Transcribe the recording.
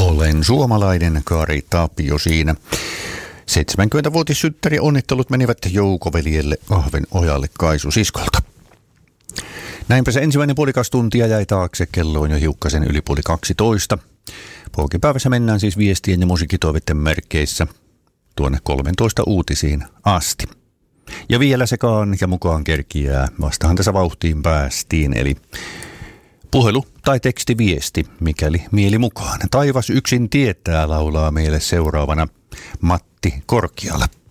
Olen suomalainen, Kari Tapio siinä. 70-vuotissynttäri onnittelut menivät joukoveljelle Ahvenojalle Kaisu-siskolta. Näinpä se ensimmäinen puolikas tuntia jäi taakse, kello on jo hiukkasen yli 11:30. Poikipäivässä mennään siis viestien ja musiikkitoiveiden merkeissä tuonne 13 uutisiin asti. Ja vielä sekaan ja mukaan kerkiää, vastahan tässä vauhtiin päästiin, eli puhelu tai tekstiviesti, mikäli mieli mukaan. Taivas yksin tietää, laulaa meille seuraavana Matti Korkiala.